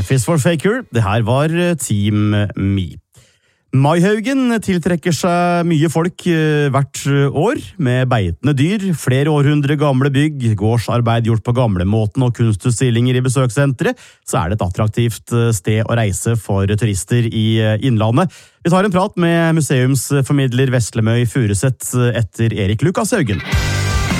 F is for Faker. Det her var Team Me. Maihaugen tiltrekker seg mye folk hvert år, med beitende dyr, flere århundre gamle bygg, gårdsarbeid gjort på gamlemåten og kunstutstillinger i besøkssenteret, så det et attraktivt sted å reise for turister i Innlandet. Vi tar en prat med museumsformidler Veslemøy Furuset etter Erik Lukas Haugen.